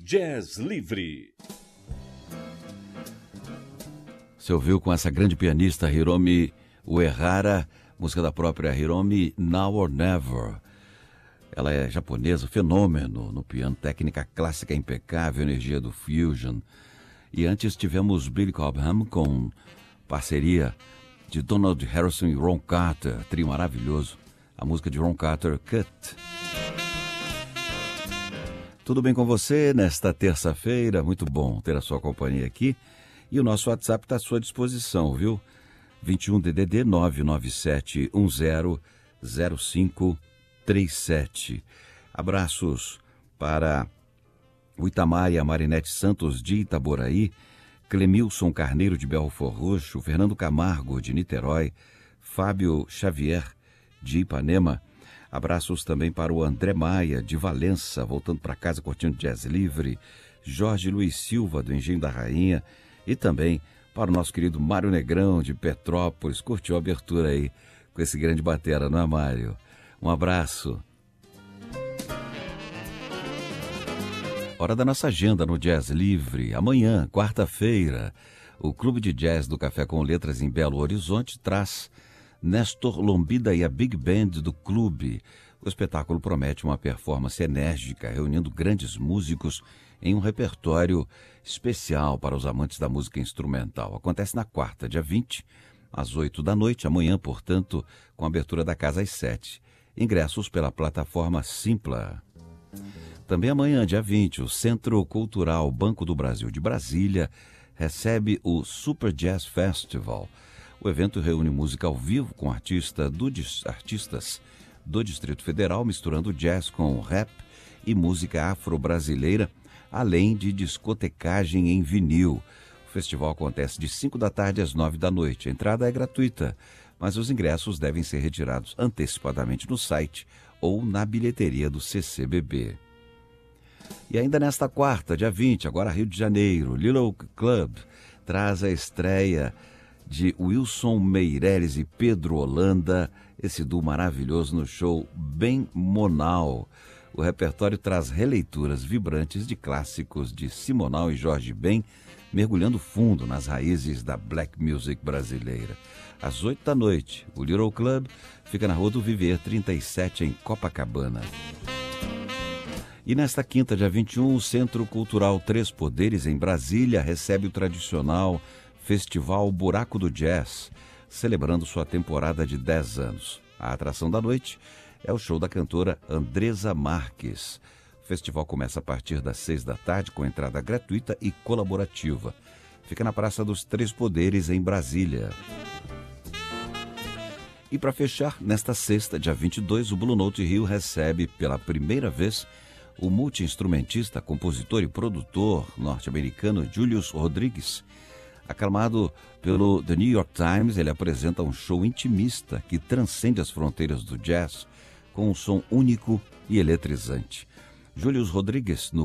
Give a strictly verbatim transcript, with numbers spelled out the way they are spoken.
Jazz Livre. Você ouviu com essa grande pianista Hiromi Uehara, música da própria Hiromi, Now or Never. Ela é japonesa, fenômeno no piano, técnica clássica impecável, energia do fusion. E antes tivemos Billy Cobham com parceria de Donald Harrison e Ron Carter, trio maravilhoso. A música de Ron Carter, Cut. Tudo bem com você nesta terça-feira? Muito bom ter a sua companhia aqui. E o nosso WhatsApp está à sua disposição, viu? vinte e um D D D nove nove sete um zero zero cinco três sete. Abraços para o Itamar e a Marinete Santos de Itaboraí, Clemilson Carneiro de Belfort Roxo, Fernando Camargo de Niterói, Fábio Xavier de Ipanema. Abraços também para o André Maia de Valença, voltando para casa curtindo Jazz Livre, Jorge Luiz Silva do Engenho da Rainha e também para o nosso querido Mário Negrão de Petrópolis. Curtiu a abertura aí com esse grande batera, não é, Mário? Um abraço. Hora da nossa agenda no Jazz Livre. Amanhã, quarta-feira, o Clube de Jazz do Café com Letras em Belo Horizonte traz Néstor Lombida e a Big Band do clube. O espetáculo promete uma performance enérgica, reunindo grandes músicos em um repertório especial para os amantes da música instrumental. Acontece na quarta, dia vinte, às oito da noite, amanhã, portanto, com a abertura da casa às sete. Ingressos pela plataforma Simpla. Também amanhã, dia vinte, o Centro Cultural Banco do Brasil de Brasília recebe o Super Jazz Festival. O evento reúne música ao vivo com artista do, artistas do Distrito Federal, misturando jazz com rap e música afro-brasileira, além de discotecagem em vinil. O festival acontece de cinco da tarde às nove da noite. A entrada é gratuita, mas os ingressos devem ser retirados antecipadamente no site ou na bilheteria do C C B B. E ainda nesta quarta, dia vinte, agora Rio de Janeiro, Little Club traz a estreia de Wilson Meireles e Pedro Holanda, esse duo maravilhoso no show Bem Monal. O repertório traz releituras vibrantes de clássicos de Simonal e Jorge Ben, mergulhando fundo nas raízes da black music brasileira. Às oito da noite, o Little Club fica na Rua do Viver trinta e sete, em Copacabana. E nesta quinta, dia vinte e um, o Centro Cultural Três Poderes, em Brasília, recebe o tradicional Festival Buraco do Jazz, celebrando sua temporada de dez anos. A atração da noite é o show da cantora Andresa Marques. O festival começa a partir das seis da tarde, com entrada gratuita e colaborativa. Fica na Praça dos Três Poderes, em Brasília. E para fechar, nesta sexta, dia vinte e dois, o Blue Note Rio recebe pela primeira vez o multi-instrumentista, compositor e produtor norte-americano Julius Rodrigues. Aclamado pelo The New York Times, ele apresenta um show intimista que transcende as fronteiras do jazz com um som único e eletrizante. Julius Rodrigues, no